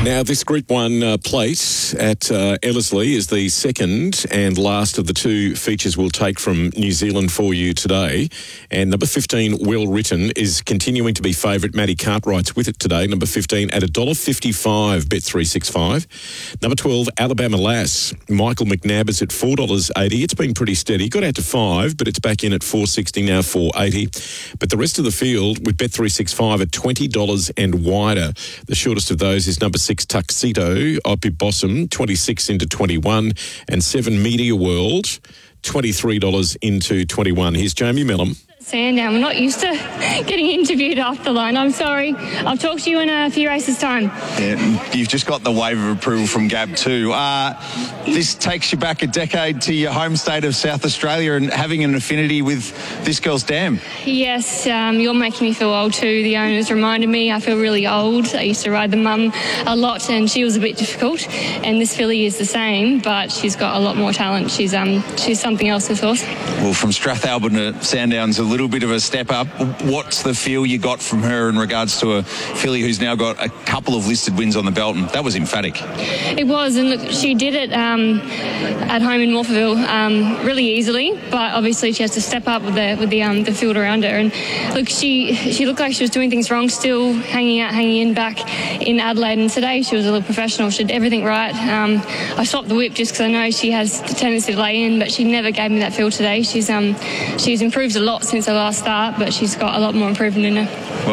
Now, this Group 1 plate at Ellerslie is the second and last of the two features we'll take from New Zealand for you today. And number 15, Well Written, is continuing to be favourite. Maddie Cartwright's with it today. Number 15 at $1.55, Bet365. Number 12, Alabama Lass. Michael McNabb is at $4.80. It's been pretty steady. Got out to $5, but it's back in at $4.60, now $4.80. But the rest of the field with Bet365 at $20 and wider. The shortest of those is number 6, Tuxedo, Opossum, 26 into 21, and 7, Media World, $23 into 21. Here's Jamie Mellum. Sandown, I'm not used to getting interviewed off the line. I'm sorry. I'll talk to you in a few races' time. Yeah, you've just got the waiver of approval from Gab too. This takes you back a decade to your home state of South Australia and having an affinity with this girl's dam. Yes, you're making me feel old too. The owners reminded me I feel really old. I used to ride the mum a lot and she was a bit difficult. And this filly is the same, but she's got a lot more talent. She's something else, of course. Well, from Strathalbyn to Sandown's a little bit of a step up. What's the feel you got from her in regards to a filly who's now got a couple of listed wins on the belt? And that was emphatic. It was, and look, she did it at home in Morphettville really easily, but obviously she has to step up with the field around her. And look, she looked like she was doing things wrong, still hanging in back in Adelaide, and today she was a little professional. She did everything right. I swapped the whip just because I know she has the tendency to lay in, but she never gave me that feel today. She's improved a lot since her last start, but she's got a lot more improvement in her.